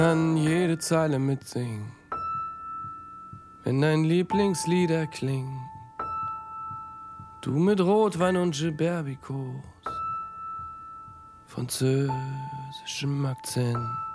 Kann jede Zeile mitsingen, wenn dein Lieblingslied erklingt. Du mit Rotwein und Gilberticos, französischem Akzent.